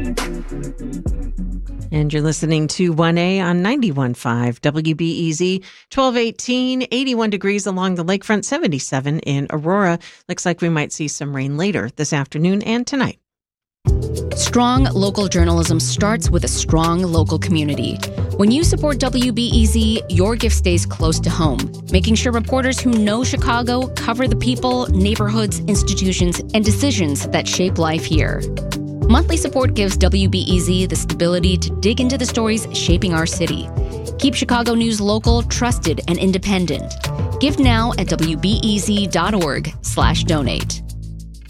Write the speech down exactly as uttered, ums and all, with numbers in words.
And you're listening to one A on ninety-one point five W B E Z, twelve eighteen, eighty-one degrees along the lakefront, seventy-seven in Aurora. Looks like we might see some rain later this afternoon and tonight. Strong local journalism starts with a strong local community. When you support W B E Z, your gift stays close to home, making sure reporters who know Chicago cover the people, neighborhoods, institutions, and decisions that shape life here. Monthly support gives W B E Z the stability to dig into the stories shaping our city. Keep Chicago news local, trusted, and independent. Give now at W B E Z dot org slash donate.